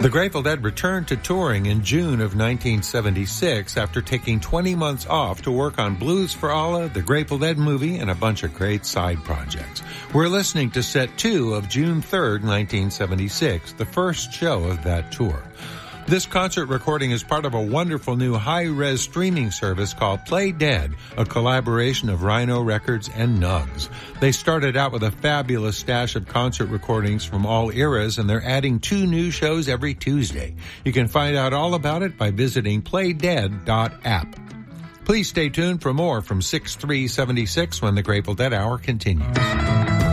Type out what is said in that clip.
The Grateful Dead returned to touring in June of 1976 after taking 20 months off to work on Blues for Allah, the Grateful Dead movie, and a bunch of great side projects. We're listening to set 2 of June 3rd, 1976, the first show of that tour. This concert recording is part of a wonderful new high-res streaming service called Play Dead, a collaboration of Rhino Records and Nugs. They started out with a fabulous stash of concert recordings from all eras, and they're adding 2 new shows every Tuesday. You can find out all about it by visiting playdead.app. Please stay tuned for more from 6/3/76 when the Grateful Dead Hour continues.